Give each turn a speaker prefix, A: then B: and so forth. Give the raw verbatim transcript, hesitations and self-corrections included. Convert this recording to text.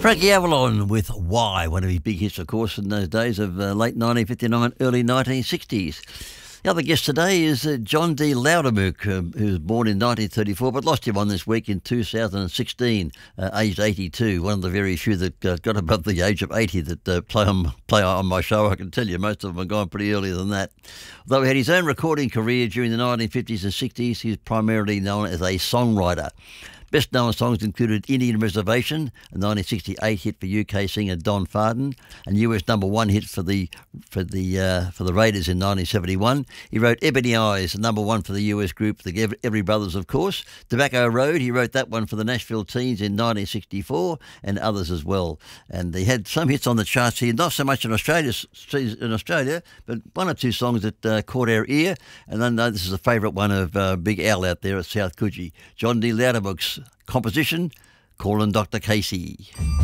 A: Frankie Avalon with Why, one of his big hits, of course, in those days of uh, late nineteen fifty-nine, early nineteen sixties. The other guest today is uh, John D. Loudermilk, uh, who was born in nineteen thirty-four, but lost him on this week in two thousand sixteen, uh, aged eighty-two. One of the very few that uh, got above the age of eighty that uh, play on play on my show. I can tell you, most of them have gone pretty earlier than that. Although he had his own recording career during the nineteen fifties and sixties, he was primarily known as a songwriter. Best known songs included Indian Reservation, a nineteen sixty-eight hit for U K singer Don Farden, and U S number one hit for the for the uh, for the Raiders in nineteen seventy-one. He wrote Ebony Eyes, a number one for the U S group, the Every Brothers, of course. Tobacco Road, he wrote that one for the Nashville Teens in nineteen sixty-four, and others as well. And he had some hits on the charts here, not so much in Australia, in Australia, but one or two songs that uh, caught our ear. And I know this is a favourite one of uh, Big Al out there at South Coogee. John D. Loudermilk's composition, Calling Doctor Casey.